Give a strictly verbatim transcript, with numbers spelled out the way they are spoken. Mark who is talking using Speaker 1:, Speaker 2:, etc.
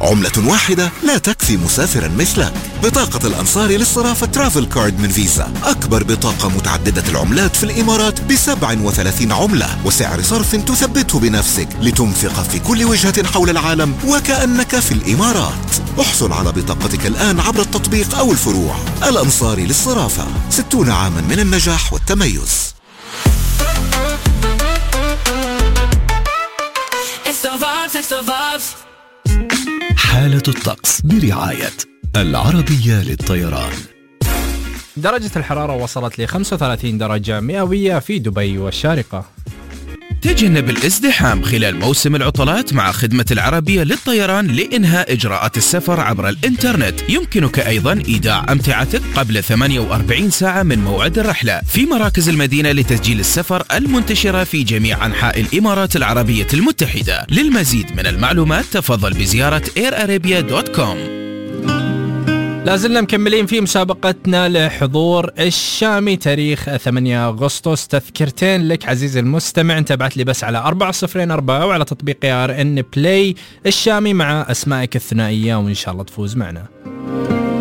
Speaker 1: عملة واحدة لا تكفي مسافرا مثلك. بطاقة الأنصاري للصرافة ترافل كارد من فيزا، أكبر بطاقة متعددة العملات في الإمارات بسبع وثلاثين عملة وسعر صرف تثبته بنفسك لتنفق في كل وجهة حول العالم وكأنك في الإمارات. احصل على بطاقتك الآن عبر التطبيق أو الفروع. الأنصاري للصرافة، ستون عاما من النجاح والتميز.
Speaker 2: حالة الطقس برعاية العربية للطيران.
Speaker 3: درجة الحرارة وصلت ل خمسة وثلاثين درجة مئوية في دبي والشارقة.
Speaker 4: تجنب الازدحام خلال موسم العطلات مع خدمة العربية للطيران لإنهاء إجراءات السفر عبر الإنترنت. يمكنك أيضا إيداع أمتعتك قبل ثمانية وأربعين ساعة من موعد الرحلة في مراكز المدينة لتسجيل السفر المنتشرة في جميع أنحاء الإمارات العربية المتحدة. للمزيد من المعلومات تفضل بزيارة اير ارابيا دوت كوم.
Speaker 3: لازلنا مكملين في مسابقتنا لحضور الشامي تاريخ ثمانية أغسطس. تذكرتين لك عزيزي المستمع، انت بعت لي بس على أربعة صفرين أربعة وعلى تطبيق ار ان بلاي الشامي مع أسمائك الثنائية وإن شاء الله تفوز معنا.